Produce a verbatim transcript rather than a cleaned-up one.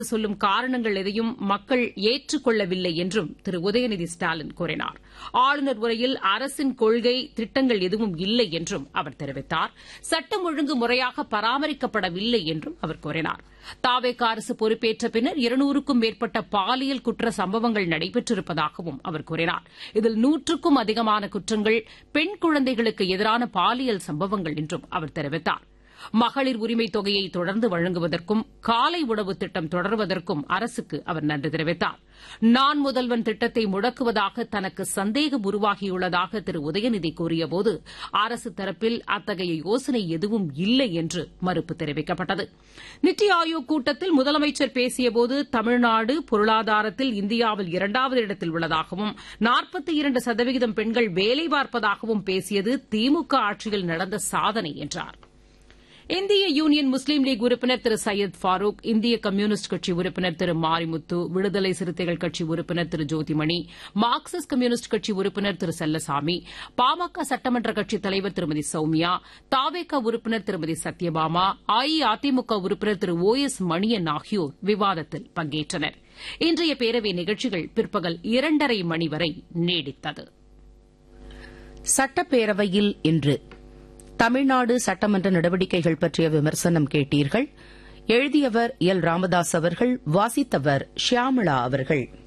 சொல்லும் காரணங்கள் எதையும் மக்கள் ஏற்றுக்கொள்ளவில்லை என்றும் திரு உதயநிதி ஸ்டாலின் கூறினார். ஆளுநர் உரையில் அரசின் கொள்கை திட்டங்கள் எதுவும் இல்லை என்றும் அவர் தெரிவித்தார். சட்டம் ஒழுங்கு முறையாக பராமரிக்கப்படவில்லை என்றும் அவர் கூறினார். தாவேகா அரசு பொறுப்பேற்ற பின்னர் இருநூறுக்கும் மேற்பட்ட பாலியல் குற்ற சம்பவங்கள் நடைபெற்றிருப்பதாகவும் அவர் கூறினார். இதில் நூற்றுக்கும் அதிகமான குற்றங்கள் பெண் குழந்தைகளுக்கு எதிரான பாலியல் சம்பவங்கள் என்றும் அவர் தெரிவித்தார். மகளிர் உரிமை தொகையை தொடர்ந்து வழங்குவதற்கும் காலை உணவு திட்டம் தொடர்வதற்கும் அரசுக்கு அவர் நன்றி தெரிவித்தார். நான் முதல்வன் திட்டத்தை முடக்குவதாக தனக்கு சந்தேகம் உருவாகியுள்ளதாக திரு உதயநிதி கூறியபோது அரசு தரப்பில் அத்தகைய யோசனை எதுவும் இல்லை என்று மறுப்பு தெரிவிக்கப்பட்டது. நித்தி ஆயோக் கூட்டத்தில் முதலமைச்சர் பேசியபோது தமிழ்நாடு பொருளாதாரத்தில் இந்தியாவில் இரண்டாவது இடத்தில் உள்ளதாகவும் நாற்பத்தி இரண்டு சதவீதம் பெண்கள் வேலை பார்ப்பதாகவும் பேசியது திமுக ஆட்சியில் நடந்த சாதனை என்றார். இந்திய யூனியன் முஸ்லீம் லீக் உறுப்பினர் திரு சையத் ஃபாரூக், இந்திய கம்யூனிஸ்ட் கட்சி உறுப்பினர் திரு மாரிமுத்து, விடுதலை சிறுத்தைகள் கட்சி உறுப்பினர் திரு ஜோதிமணி, மார்க்சிஸ்ட் கம்யூனிஸ்ட் கட்சி உறுப்பினர் திரு செல்லசாமி, பாமக சட்டமன்ற கட்சித் தலைவர் திருமதி சௌமியா, தாவேகா உறுப்பினர் திருமதி சத்யபாமா, அஇஅதிமுக உறுப்பினர் திரு ஓ எஸ் மணியன் ஆகியோர் விவாதத்தில் பங்கேற்றனர். இன்றைய பேரவை நிகழ்ச்சிகள் பிற்பகல் இரண்டரை மணி வரை நீடித்தது. சட்டப்பேரவையில் இன்று தமிழ்நாடு சட்டமன்ற நடவடிக்கைகள் பற்றிய விமர்சனம் கேட்டீர்கள். எழுதியவர் எல் ராமதாஸ் அவர்கள், வாசித்தவர் ஷியாமளா அவர்கள்.